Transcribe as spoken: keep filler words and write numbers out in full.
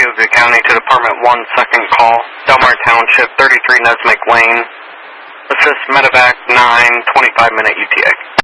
Cayuga County to Department one, second call. Delmar Township, thirty-three Nesmic Lane. Assist Medevac nine, twenty-five minute E T A.